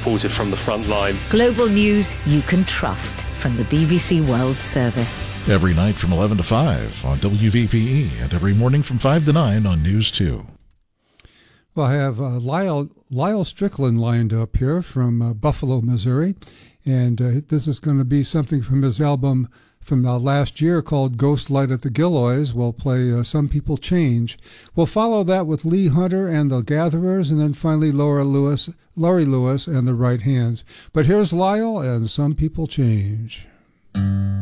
reported from the front line. Global news you can trust from the BBC World Service. Every night from 11 to 5 on WVPE and every morning from 5 to 9 on News 2. Well, I have Lyle Strickland lined up here from Buffalo, Missouri, and this is going to be something from his album from last year called Ghost Light at the Gilloys. We'll play Some People Change. We'll follow that with Lee Hunter and the Gatherers, and then finally Laurie Lewis and the Right Hands. But here's Lyle and Some People Change.